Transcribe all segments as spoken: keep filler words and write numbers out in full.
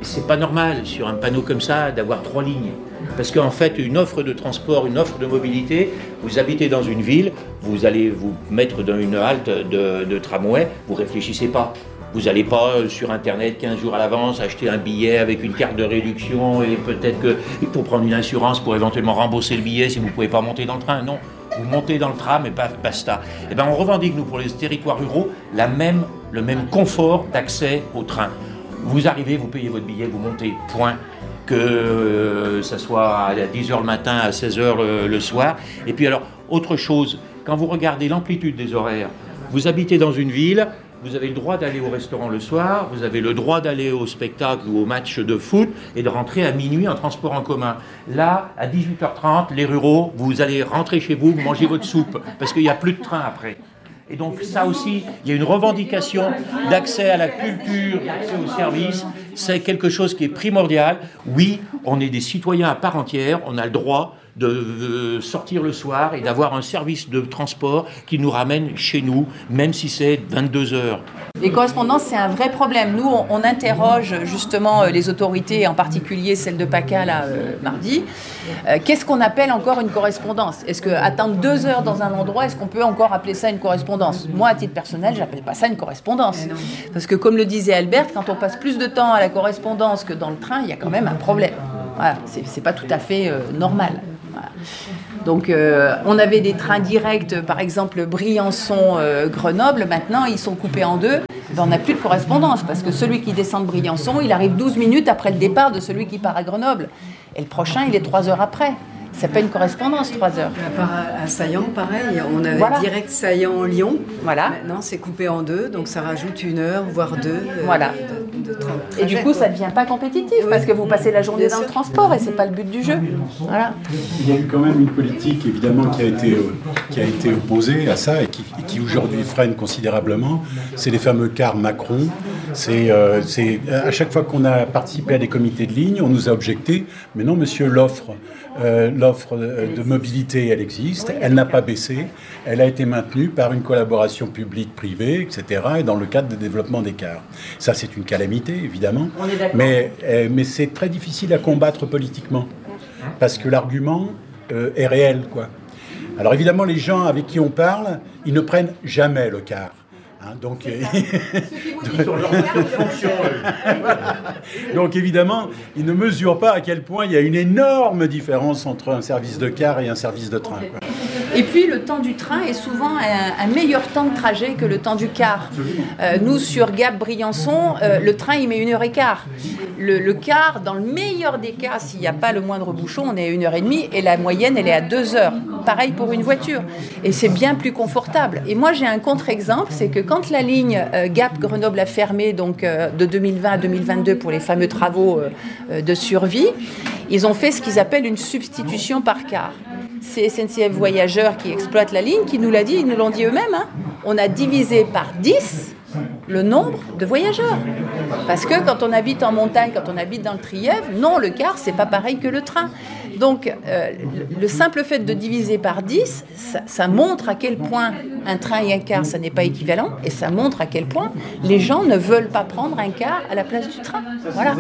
c'est pas normal sur un panneau comme ça d'avoir trois lignes. Parce qu'en fait, une offre de transport, une offre de mobilité, vous habitez dans une ville, vous allez vous mettre dans une halte de, de tramway, vous réfléchissez pas. Vous n'allez pas sur Internet quinze jours à l'avance acheter un billet avec une carte de réduction et peut-être que pour prendre une assurance pour éventuellement rembourser le billet si vous ne pouvez pas monter dans le train. Non, vous montez dans le tram et pas basta. Et ben on revendique, nous, pour les territoires ruraux, la même, le même confort d'accès au train. Vous arrivez, vous payez votre billet, vous montez, point. Que euh, ça soit à dix heures le matin, à seize heures le, le soir. Et puis alors, autre chose, quand vous regardez l'amplitude des horaires, vous habitez dans une ville, vous avez le droit d'aller au restaurant le soir, vous avez le droit d'aller au spectacle ou au match de foot et de rentrer à minuit en transport en commun. Là, à dix-huit heures trente, les ruraux, vous allez rentrer chez vous, vous mangez votre soupe, parce qu'il n'y a plus de train après. Et donc ça aussi, il y a une revendication d'accès à la culture, d'accès aux services. C'est quelque chose qui est primordial. Oui, on est des citoyens à part entière, on a le droit de sortir le soir et d'avoir un service de transport qui nous ramène chez nous, même si c'est vingt-deux heures. Les correspondances, c'est un vrai problème. Nous, on, on interroge justement les autorités, en particulier celle de PACA, là, euh, mardi. Euh, qu'est-ce qu'on appelle encore une correspondance ? Est-ce qu'attendre deux heures dans un endroit, est-ce qu'on peut encore appeler ça une correspondance ? Moi, à titre personnel, j'appelle pas ça une correspondance. Parce que comme le disait Albert, quand on passe plus de temps à la correspondance que dans le train, il y a quand même un problème. Voilà, c'est, c'est pas tout à fait euh, normal. Voilà. Donc, euh, on avait des trains directs, par exemple Briançon-Grenoble. Euh, Maintenant, ils sont coupés en deux. Ben, on n'a plus de correspondance parce que celui qui descend de Briançon, il arrive douze minutes après le départ de celui qui part à Grenoble. Et le prochain, il est trois heures après. C'est pas une correspondance, trois heures. À Saillant, pareil, on avait voilà. direct Saillant-Lyon. Voilà. Maintenant, c'est coupé en deux, donc ça rajoute une heure, voire deux. Voilà. De, de, de trajet, et du coup, ça ne devient pas compétitif, oui. parce que vous passez la journée Bien dans sûr. le transport et c'est pas le but du jeu. Voilà. Il y a eu quand même une politique, évidemment, qui a été, euh, qui a été opposée à ça et qui, et qui aujourd'hui freine considérablement. C'est les fameux cars Macron. C'est, euh, c'est, à chaque fois qu'on a participé à des comités de ligne, on nous a objecté, mais non, monsieur, l'offre... Euh, l'offre de mobilité, elle existe, elle n'a pas baissé, elle a été maintenue par une collaboration publique-privée, et cetera, et dans le cadre de développement des cars. Ça, c'est une calamité, évidemment, mais, euh, mais c'est très difficile à combattre politiquement, parce que l'argument euh, est réel, quoi. Alors évidemment, les gens avec qui on parle, ils ne prennent jamais le car. Hein, donc, euh, donc évidemment, ils ne mesurent pas à quel point il y a une énorme différence entre un service de car et un service de train, quoi. Et puis le temps du train est souvent un, un meilleur temps de trajet que le temps du car. Euh, nous, sur Gap-Briançon, euh, le train il met une heure et quart. Le, le car, dans le meilleur des cas, s'il n'y a pas le moindre bouchon, on est à une heure et demie et la moyenne elle est à deux heures. Pareil pour une voiture. Et c'est bien plus confortable. Et moi j'ai un contre-exemple, c'est que quand la ligne euh, Gap-Grenoble a fermé donc, euh, de deux mille vingt à deux mille vingt-deux pour les fameux travaux euh, de survie, ils ont fait ce qu'ils appellent une substitution par car. C'est S N C F Voyageurs qui exploite la ligne qui nous l'a dit, ils nous l'ont dit eux-mêmes. Hein. On a divisé par dix le nombre de voyageurs. Parce que quand on habite en montagne, quand on habite dans le Trièves, non, le car, c'est pas pareil que le train. Donc, euh, le simple fait de diviser par dix, ça, ça montre à quel point un train et un car, ça n'est pas équivalent, et ça montre à quel point les gens ne veulent pas prendre un car à la place du train. Voilà.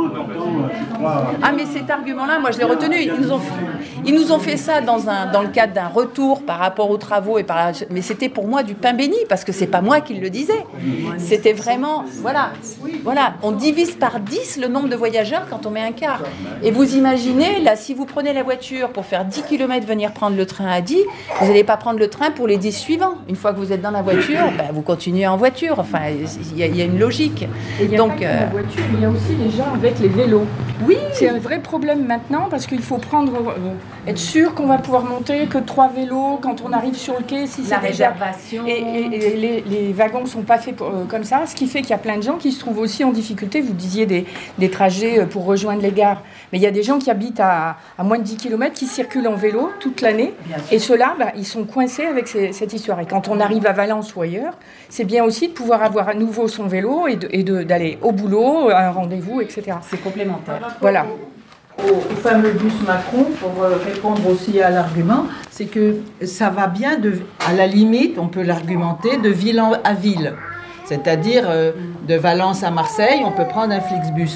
Ah, mais cet argument-là, moi, je l'ai retenu. Ils nous ont, ils nous ont fait ça dans, un, dans le cadre d'un retour par rapport aux travaux, et par, mais c'était pour moi du pain béni, parce que c'est pas moi qui le disais. C'était vraiment, voilà, voilà, on divise par dix le nombre de voyageurs quand on met un car. Et vous imaginez, là, si vous prenez la voiture pour faire dix kilomètres, venir prendre le train à dix, vous n'allez pas prendre le train pour les dix suivants. Une fois que vous êtes dans la voiture, ben, vous continuez en voiture. Enfin, il y, y a une logique. Et il n'y a Donc, pas que euh... la voiture, il y a aussi les gens avec les vélos. Oui. C'est un vrai problème maintenant parce qu'il faut prendre, euh, être sûr qu'on va pouvoir monter que trois vélos quand on arrive sur le quai. Si la c'est réservation. Déjà... Et, et, et les, les wagons ne sont pas faits pour, euh, comme ça, ce qui fait qu'il y a plein de gens qui se trouvent aussi en difficulté. Vous disiez des, des trajets pour rejoindre les gares. Mais il y a des gens qui habitent à, à moins de dix kilomètres, qui circulent en vélo toute l'année. Et ceux-là, ben, ils sont coincés avec ces, cette histoire. Et quand on arrive à Valence ou ailleurs, c'est bien aussi de pouvoir avoir à nouveau son vélo et, de, et de, d'aller au boulot, à un rendez-vous, et cetera. C'est complémentaire. Voilà. Au, au fameux bus Macron, pour euh, répondre aussi à l'argument, c'est que ça va bien, de, à la limite, on peut l'argumenter, de ville en, à ville. C'est-à-dire, euh, de Valence à Marseille, on peut prendre un Flixbus.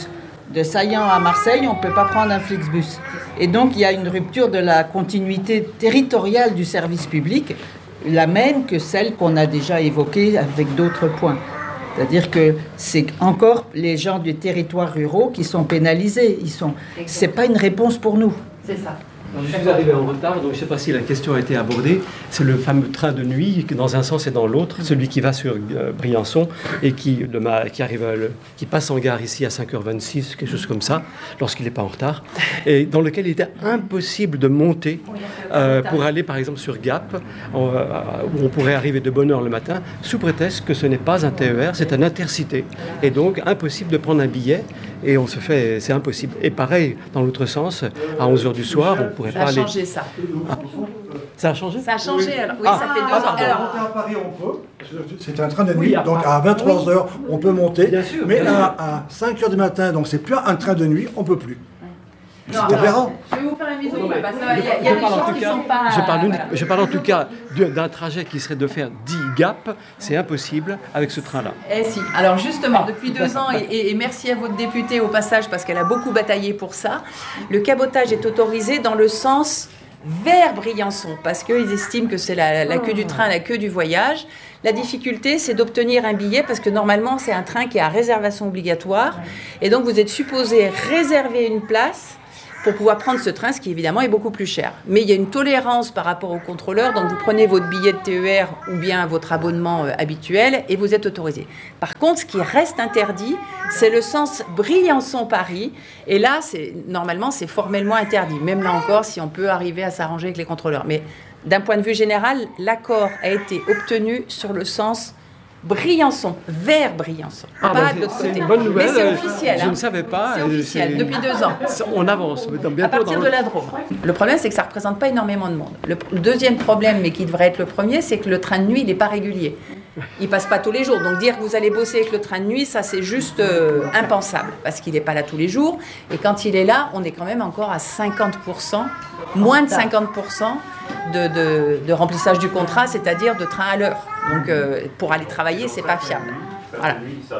de Saillant à Marseille, on ne peut pas prendre un Flixbus. Et donc, il y a une rupture de la continuité territoriale du service public, la même que celle qu'on a déjà évoquée avec d'autres points. C'est-à-dire que c'est encore les gens du territoire ruraux qui sont pénalisés. Ils sont... Ce n'est pas une réponse pour nous. C'est ça. Alors, je suis arrivé en retard, donc je ne sais pas si la question a été abordée. C'est le fameux train de nuit, dans un sens et dans l'autre, celui qui va sur euh, Briançon et qui, le, qui, arrive à le, qui passe en gare ici à cinq heures vingt-six, quelque chose comme ça, lorsqu'il n'est pas en retard, et dans lequel il était impossible de monter euh, pour aller par exemple sur Gap, en, euh, où on pourrait arriver de bonne heure le matin, sous prétexte que ce n'est pas un T E R, c'est un intercité. Et donc impossible de prendre un billet, et on se fait, c'est impossible. Et pareil, dans l'autre sens, à onze heures du soir, on pourrait ça pas a aller... changé ça. Ah. Ça a changé Ça a changé, alors. Oui, ah, ça fait deux ah, ans. alors, Monter à Paris, on peut. C'est un train de nuit, oui, donc à vingt-trois heures, on peut monter. Bien sûr, mais bien à, à cinq heures du matin, donc c'est plus un train de nuit, on peut plus. Non, C'est aberrant. je vais vous faire un bisou, Non, mais parce qu'il je- y a, il y je a des parle en gens tout qui cas- sont pas... Je parle, unique- voilà. je parle en tout cas de- d'un trajet qui serait de faire dix Gap, c'est impossible avec ce train-là. Eh si. Alors justement, depuis deux ans, et, et- et merci à votre députée au passage, parce qu'elle a beaucoup bataillé pour ça, le cabotage est autorisé dans le sens vers Briançon, parce qu'ils estiment que c'est la, la queue du train, la queue du voyage. La difficulté, c'est d'obtenir un billet, parce que normalement, c'est un train qui est à réservation obligatoire, et donc vous êtes supposé réserver une place pour pouvoir prendre ce train, ce qui évidemment est beaucoup plus cher. Mais il y a une tolérance par rapport au contrôleur, donc vous prenez votre billet de T E R ou bien votre abonnement euh, habituel et vous êtes autorisé. Par contre, ce qui reste interdit, c'est le sens Briançon-Paris, et là, c'est, normalement, c'est formellement interdit, même là encore, si on peut arriver à s'arranger avec les contrôleurs. Mais d'un point de vue général, l'accord a été obtenu sur le sens Briançon, vers Briançon, Ah, pas bah, de l'autre c'est côté. une bonne nouvelle. Mais c'est officiel. Je hein. ne savais pas. C'est euh, officiel, c'est- depuis deux ans. On avance, mais dans- À bientôt partir dans de le- la Drôme. Le problème, c'est que ça ne représente pas énormément de monde. Le pr- deuxième problème, mais qui devrait être le premier, c'est que le train de nuit, il n'est pas régulier. Il ne passe pas tous les jours. Donc dire que vous allez bosser avec le train de nuit, ça c'est juste euh, impensable, parce qu'il n'est pas là tous les jours. Et quand il est là, on est quand même encore à cinquante pour cent, moins de cinquante pour cent de, de, de remplissage du contrat, c'est-à-dire de train à l'heure. Donc euh, pour aller travailler, c'est pas fiable. Voilà.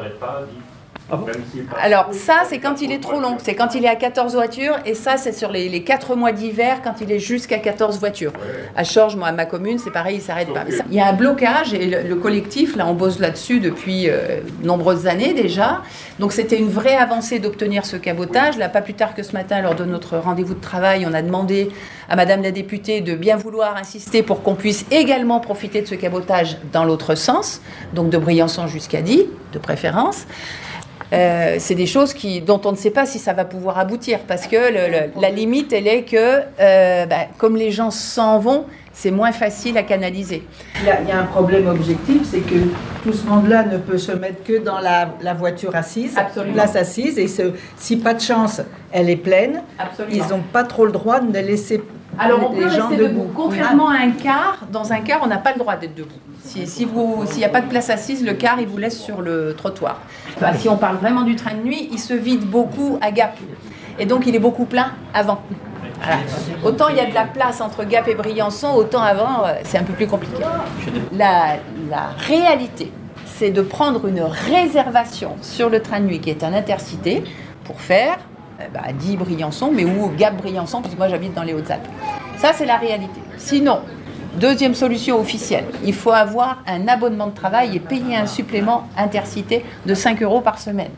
Alors ça, c'est quand il est trop long, c'est quand il est à quatorze voitures, et ça, c'est sur les, les quatre mois d'hiver, quand il est jusqu'à quatorze voitures. À Chorges, moi, à ma commune, c'est pareil, il ne s'arrête pas. Mais ça, il y a un blocage, et le, le collectif, là, on bosse là-dessus depuis euh, nombreuses années déjà. Donc c'était une vraie avancée d'obtenir ce cabotage. Là, pas plus tard que ce matin, lors de notre rendez-vous de travail, on a demandé à Madame la députée de bien vouloir insister pour qu'on puisse également profiter de ce cabotage dans l'autre sens, donc de Briançon jusqu'à Die, de préférence. Euh, c'est des choses qui, dont on ne sait pas si ça va pouvoir aboutir, parce que le, le, la limite, elle est que, euh, bah, comme les gens s'en vont, c'est moins facile à canaliser. Il y, a, il y a un problème objectif, c'est que tout ce monde-là ne peut se mettre que dans la, la voiture assise, Absolument. place assise, et ce, si pas de chance, elle est pleine, Absolument. ils n'ont pas trop le droit de laisser Alors on les peut gens rester debout. debout. Contrairement à un car, dans un car, on n'a pas le droit d'être debout. Si, si vous, s'il n'y a pas de place assise, le car, il vous laisse sur le trottoir. Bah, si on parle vraiment du train de nuit, il se vide beaucoup à Gap. Et donc, il est beaucoup plein avant. Voilà. Autant il y a de la place entre Gap et Briançon, autant avant, euh, c'est un peu plus compliqué. La, la réalité, c'est de prendre une réservation sur le train de nuit, qui est un intercité, pour faire euh, bah, Die Briançon, mais ou Gap Briançon, puisque moi j'habite dans les Hautes-Alpes. Ça, c'est la réalité. Sinon, deuxième solution officielle, il faut avoir un abonnement de travail et payer un supplément intercité de cinq euros par semaine.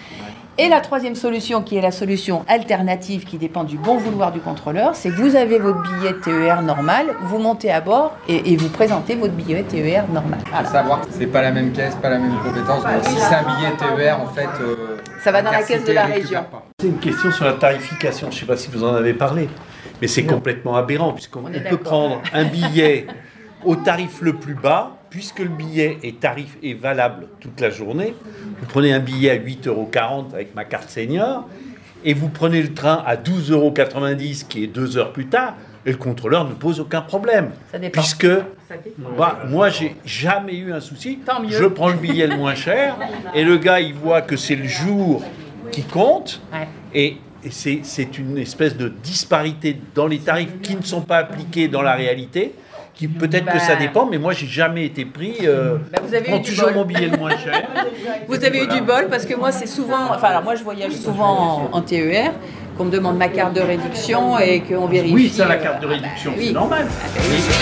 Et la troisième solution, qui est la solution alternative, qui dépend du bon vouloir du contrôleur, c'est que vous avez votre billet T E R normal, vous montez à bord et, et vous présentez votre billet T E R normal. Il faut savoir que c'est pas la même caisse, pas la même compétence. Donc si c'est un billet T E R, en fait, euh, Ça va dans la caisse de la récupère région. pas. C'est une question sur la tarification. Je ne sais pas si vous en avez parlé, mais c'est complètement aberrant, puisqu'on On est peut d'accord. prendre un billet au tarif le plus bas, puisque le billet est tarif est valable toute la journée. Vous prenez un billet à huit euros quarante avec ma carte senior, et vous prenez le train à douze euros quatre-vingt-dix, qui est deux heures plus tard, et le contrôleur ne pose aucun problème. Ça dépend. Puisque bah, moi, j'ai jamais eu un souci. Tant mieux. Je prends le billet le moins cher, et le gars, il voit que c'est le jour qui compte, Ouais. et et c'est, c'est une espèce de disparité dans les tarifs qui ne sont pas appliqués dans la réalité. qui peut-être Bah. que ça dépend, mais moi j'ai jamais été pris. Euh, Bah, vous avez je prends eu du toujours bol. mon billet le moins cher. Vous avez eu du bol parce que moi, c'est souvent. Enfin, alors moi, je voyage souvent en, en T E R, qu'on me demande ma carte de réduction et qu'on vérifie. Oui, ça, la carte de réduction, euh, bah, c'est oui. normal. Ah, bah oui.